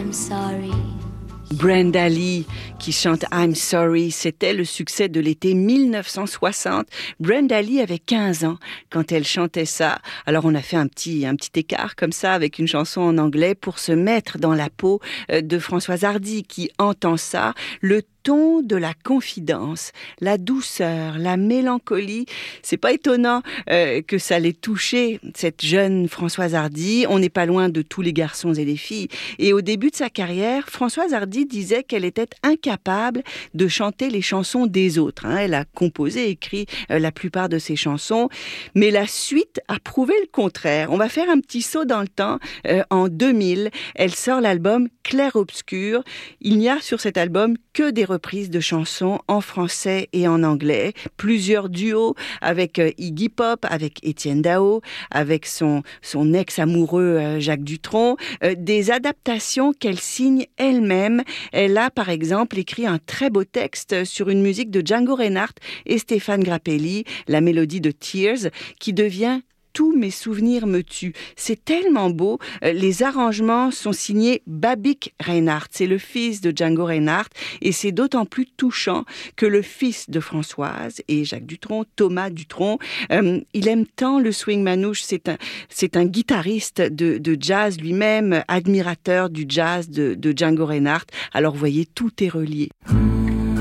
I'm sorry. Brenda Lee qui chante I'm Sorry, c'était le succès de l'été 1960. Brenda Lee avait 15 ans quand elle chantait ça. Alors on a fait un petit écart comme ça avec une chanson en anglais pour se mettre dans la peau de Françoise Hardy qui entend ça, le ton de la confidence, la douceur, la mélancolie. C'est pas étonnant que ça l'ait touchée, cette jeune Françoise Hardy. On n'est pas loin de tous les garçons et les filles. Et au début de sa carrière, Françoise Hardy disait qu'elle était incapable de chanter les chansons des autres. Elle a composé, écrit la plupart de ses chansons, mais la suite a prouvé le contraire. On va faire un petit saut dans le temps. En 2000, elle sort l'album Clair-Obscur. Il n'y a sur cet album que des reprises de chansons en français et en anglais, plusieurs duos avec Iggy Pop, avec Étienne Dao, avec son ex-amoureux Jacques Dutronc, des adaptations qu'elle signe elle-même. Elle a par exemple écrit un très beau texte sur une musique de Django Reinhardt et Stéphane Grappelli, la mélodie de Tears, qui devient Tous mes souvenirs me tuent. C'est tellement beau. Les arrangements sont signés Babik Reinhardt. C'est le fils de Django Reinhardt. Et c'est d'autant plus touchant que le fils de Françoise et Jacques Dutronc, Thomas Dutronc, il aime tant le swing manouche. C'est un guitariste de jazz lui-même, admirateur du jazz de Django Reinhardt. Alors, vous voyez, tout est relié.